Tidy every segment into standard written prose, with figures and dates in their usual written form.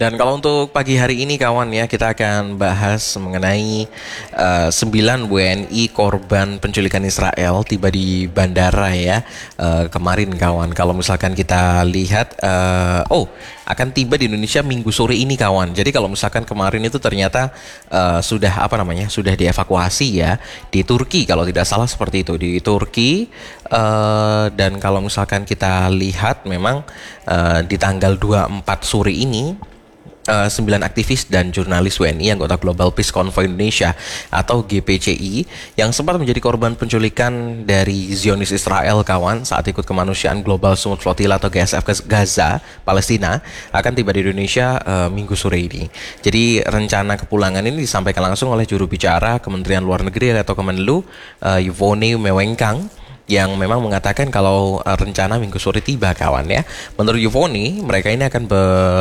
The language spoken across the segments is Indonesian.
Dan kalau untuk pagi hari ini kawan ya, kita akan bahas mengenai 9 WNI korban penculikan Israel tiba di bandara ya kemarin kawan. Kalau misalkan kita lihat, akan tiba di Indonesia minggu sore ini kawan. Jadi kalau misalkan kemarin itu ternyata sudah dievakuasi ya di Turki kalau tidak salah seperti itu, di Turki. Dan kalau misalkan kita lihat memang di tanggal 24 sore ini 9 aktivis dan jurnalis WNI anggota Global Peace Convoy Indonesia atau GPCI yang sempat menjadi korban penculikan dari Zionis Israel kawan saat ikut kemanusiaan Global Summit Flotilla atau GSF ke Gaza, Palestina akan tiba di Indonesia minggu sore ini. Jadi rencana kepulangan ini disampaikan langsung oleh juru bicara Kementerian Luar Negeri atau Kemenlu, Yvonne Mewengkang, yang memang mengatakan kalau rencana minggu sore tiba kawan ya. Menurut Yvonne, mereka ini akan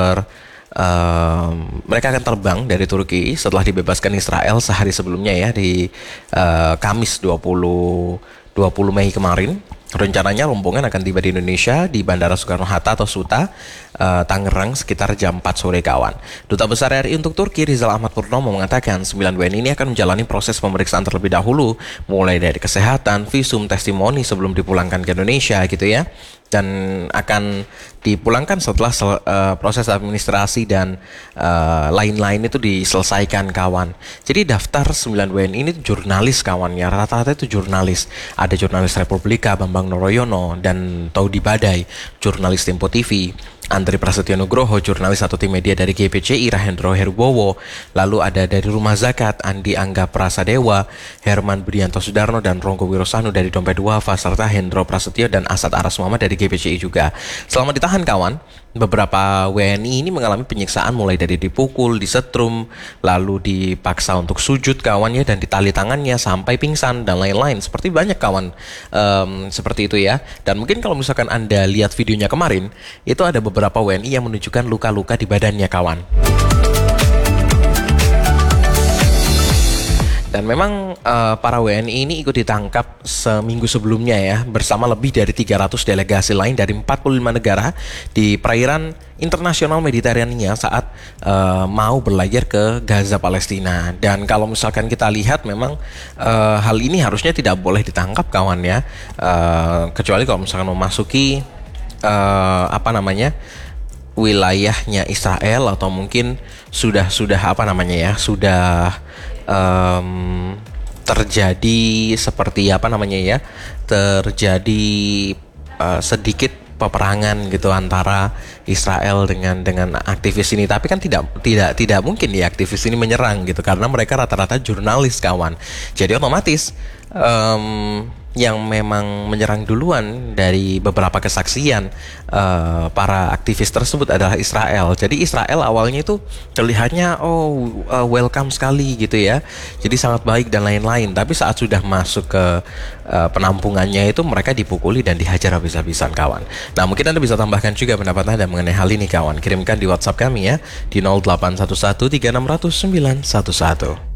mereka akan terbang dari Turki setelah dibebaskan Israel sehari sebelumnya ya di Kamis 20 Mei kemarin. Rencananya rombongan akan tiba di Indonesia di Bandara Soekarno-Hatta atau SUTA, Tangerang sekitar jam 4 sore kawan. Duta Besar RI untuk Turki Rizal Ahmad Purnomo mengatakan 9 WNI ini akan menjalani proses pemeriksaan terlebih dahulu, mulai dari kesehatan, visum, testimoni sebelum dipulangkan ke Indonesia gitu ya. Dan akan dipulangkan setelah proses administrasi dan lain-lain itu diselesaikan kawan. Jadi daftar 9 WNI ini jurnalis kawan ya, rata-rata itu jurnalis. Ada jurnalis Republika Bambang Noroyono dan Taudi Badai, jurnalis Tempo TV, Andri Prasetyo Nugroho, jurnalis satu tim media dari GPCI, Rahendro Herubowo, lalu ada dari Rumah Zakat, Andi Angga Prasadewa, Herman Budianto Sudarno, dan Ronggo Wirosanu dari Dompet Duafa, serta Hendro Prasetyo dan Asad Aras Muhammad dari GPCI juga. Selama ditahan kawan, beberapa WNI ini mengalami penyiksaan mulai dari dipukul, disetrum, lalu dipaksa untuk sujud kawannya dan ditali tangannya sampai pingsan dan lain-lain. Seperti banyak kawan seperti itu ya. Dan mungkin kalau misalkan Anda lihat videonya kemarin, itu ada beberapa WNI yang menunjukkan luka-luka di badannya kawan. Dan memang para WNI ini ikut ditangkap seminggu sebelumnya ya, bersama lebih dari 300 delegasi lain dari 45 negara di perairan internasional Mediterania saat mau berlayar ke Gaza, Palestina. Dan kalau misalkan kita lihat memang hal ini harusnya tidak boleh ditangkap kawan ya, kecuali kalau misalkan memasuki wilayahnya Israel atau mungkin sudah terjadi seperti terjadi sedikit peperangan gitu antara Israel dengan aktivis ini. Tapi kan tidak mungkin ya aktivis ini menyerang gitu, karena mereka rata-rata jurnalis kawan. Jadi otomatis yang memang menyerang duluan dari beberapa kesaksian para aktivis tersebut adalah Israel. Jadi Israel awalnya itu terlihatnya welcome sekali gitu ya, jadi sangat baik dan lain-lain. Tapi saat sudah masuk ke penampungannya itu mereka dipukuli dan dihajar habis-habisan kawan. Nah mungkin Anda bisa tambahkan juga pendapat Anda mengenai hal ini kawan. Kirimkan di WhatsApp kami ya di 0811 3600 911.